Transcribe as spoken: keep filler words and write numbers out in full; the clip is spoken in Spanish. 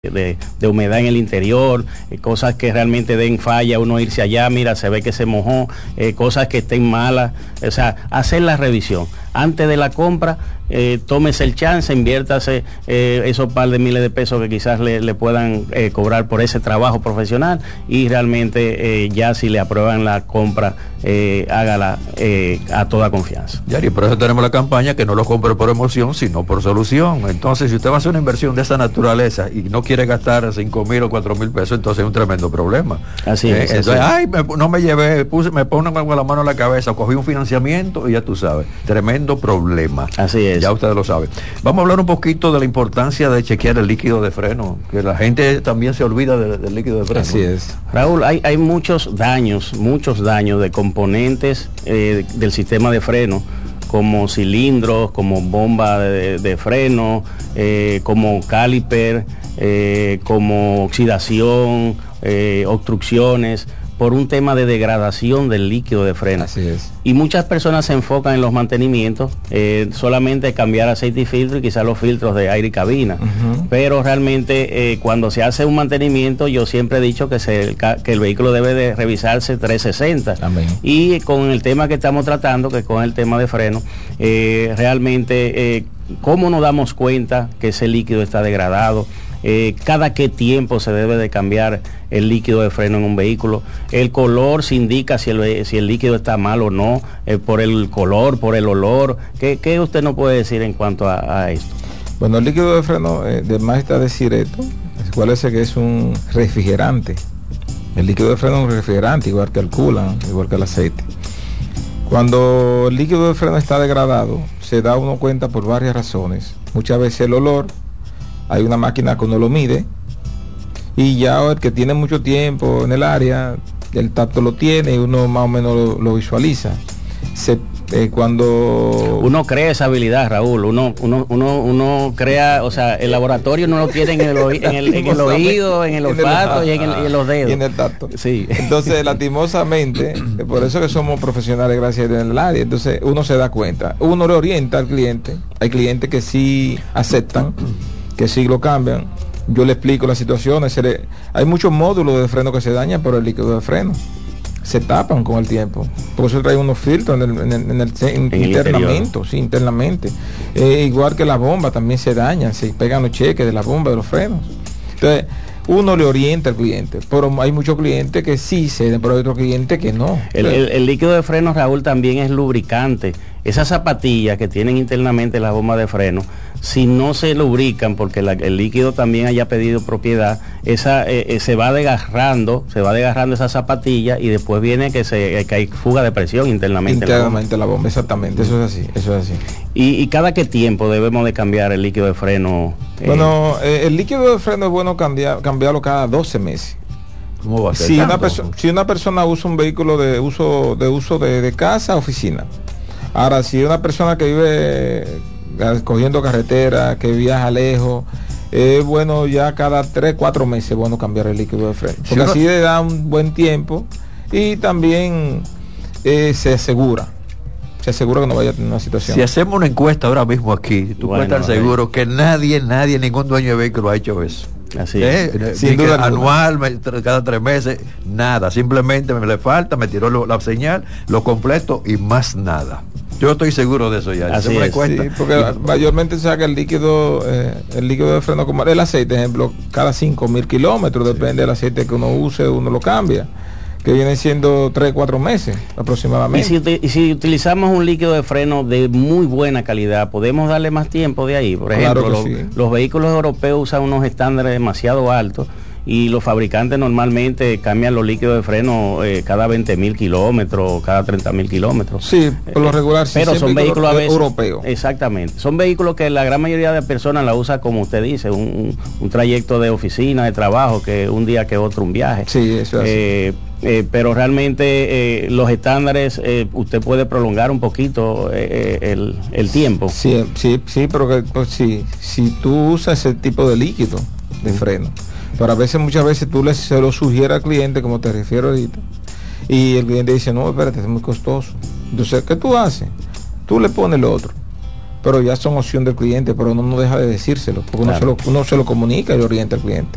De, de humedad en el interior, eh, cosas que realmente den falla, uno irse allá, mira, se ve que se mojó, eh, cosas que estén malas, o sea, hacer la revisión. Antes de la compra, eh, tómese el chance, inviértase eh, esos par de miles de pesos que quizás le, le puedan eh, cobrar por ese trabajo profesional y realmente eh, ya si le aprueban la compra, eh, hágala eh, a toda confianza. Yari, por eso tenemos la campaña que no lo compre por emoción, sino por solución. Entonces, si usted va a hacer una inversión de esa naturaleza y no quiere gastar cinco mil o cuatro mil pesos, entonces es un tremendo problema. Así eh, es. Entonces, así. ay, me, no me llevé, puse, me ponen con la mano en la cabeza, cogí un financiamiento y ya tú sabes, tremendo problema. Así es. Ya ustedes lo saben. Vamos a hablar un poquito de la importancia de chequear el líquido de freno, que la gente también se olvida de, del líquido de freno. Así es. Raúl, hay, hay muchos daños, muchos daños de componentes eh, del sistema de freno, como cilindros, como bomba de, de freno, eh, como caliper, eh, como oxidación, eh, obstrucciones, por un tema de degradación del líquido de freno. Así es. Y muchas personas se enfocan en los mantenimientos, eh, solamente cambiar aceite y filtro y quizás los filtros de aire y cabina. Uh-huh. Pero realmente eh, cuando se hace un mantenimiento, yo siempre he dicho que, se, que el vehículo debe de revisarse trescientos sesenta. Amén. Y con el tema que estamos tratando, que con el tema de freno, eh, realmente, eh, ¿cómo nos damos cuenta que ese líquido está degradado? Eh, cada qué tiempo se debe de cambiar el líquido de freno en un vehículo. El color se indica si el, si el líquido está mal o no, eh, por el color, por el olor. ¿Qué, qué usted nos puede decir en cuanto a, a esto? Bueno, el líquido de freno, eh, de más está decir esto, cuál es el que es un refrigerante. El líquido de freno es un refrigerante, igual que el coolant, igual que el aceite. Cuando el líquido de freno está degradado, se da uno cuenta por varias razones. Muchas veces el olor. Hay una máquina que uno lo mide y ya el que tiene mucho tiempo en el área, el tacto lo tiene y uno más o menos lo, lo visualiza. Se, eh, cuando uno crea esa habilidad, Raúl, uno, uno, uno, uno crea, o sea, el laboratorio no lo tiene en el, oí, en el, en el oído, en el olfato y en, el, y en los dedos. Y en el tacto. Sí. Entonces, lastimosamente, por eso que somos profesionales gracias a Dios en el área, entonces uno se da cuenta, uno le orienta al cliente, hay clientes que sí aceptan, que sí lo cambian, yo le explico las situaciones, se le, hay muchos módulos de freno que se dañan por el líquido de freno, se tapan con el tiempo, por eso trae unos filtros en el, en el, en el, en en internamente, sí, internamente, eh, igual que la bomba también se dañan, se pegan los cheques de la bomba de los frenos, entonces uno le orienta al cliente, pero hay muchos clientes que sí ceden, pero hay otros clientes que no. El, el, el líquido de freno, Raúl, también es lubricante. Esas zapatillas que tienen internamente las bombas de freno, si no se lubrican, porque la, el líquido también haya pedido propiedad, esa eh, eh, se va desgarrando, se va desgarrando esa zapatilla y después viene que se eh, que hay fuga de presión internamente. Internamente la bomba. la bomba, exactamente, eso es así, eso es así. Y, y cada qué tiempo debemos de cambiar el líquido de freno. Eh, bueno, eh, el líquido de freno es bueno cambiar, cambiarlo cada doce meses. ¿Cómo va a ser? Si una, perso- si una persona usa un vehículo de uso de uso de, de casa, oficina. Ahora, si una persona que vive eh, cogiendo carretera, que viaja lejos, es eh, bueno ya cada tres, cuatro meses bueno cambiar el líquido de freno. Porque si así le da un buen tiempo y también eh, se asegura. Se asegura que no vaya a tener una situación. Si hacemos una encuesta ahora mismo aquí, tú bueno, puedes estar seguro eh. que nadie, nadie, ningún dueño de vehículo ha hecho eso. Así ¿Eh? es. Sin duda anual, me, cada tres meses, nada. Simplemente me le falta, me tiró lo, la señal, lo completo y más nada. Yo estoy seguro de eso ya. Así es. Sí, porque y, mayormente se saca el líquido, eh, el líquido de freno, como el aceite, ejemplo, cada cinco mil kilómetros, sí. Depende del aceite que uno use, uno lo cambia, que viene siendo tres, cuatro meses aproximadamente. Y si, y si utilizamos un líquido de freno de muy buena calidad, podemos darle más tiempo de ahí. Por ejemplo, claro los, sí. los vehículos europeos usan unos estándares demasiado altos y los fabricantes normalmente cambian los líquidos de freno eh, cada veinte mil kilómetros, cada treinta mil kilómetros. Sí, por lo regular. Sí, pero son vehículos a veces europeos. Exactamente. Son vehículos que la gran mayoría de personas la usa, como usted dice, un, un, un trayecto de oficina, de trabajo, que un día que otro un viaje. Sí, eso es eh, eh, pero realmente eh, los estándares, eh, usted puede prolongar un poquito eh, el, el tiempo. Sí, sí, sí, pero que, pues, sí, si tú usas ese tipo de líquido de freno, pero a veces, muchas veces tú le, se lo sugieres al cliente, como te refiero ahorita, y el cliente dice, no, espérate, es muy costoso. Entonces, ¿qué tú haces? Tú le pones lo otro, pero ya son opción del cliente, pero uno no deja de decírselo, porque claro. uno, se lo, uno se lo comunica y orienta al cliente.